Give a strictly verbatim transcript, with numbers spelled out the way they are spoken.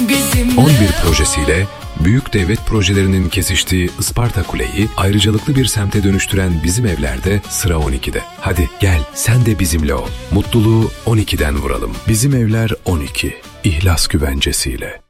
on bir projesiyle büyük devlet projelerinin kesiştiği Isparta Kule'yi ayrıcalıklı bir semte dönüştüren Bizim Evler'de sıra on ikide. Hadi gel sen de bizimle ol. Mutluluğu on ikiden vuralım. Bizim Evler on iki. İhlas güvencesiyle.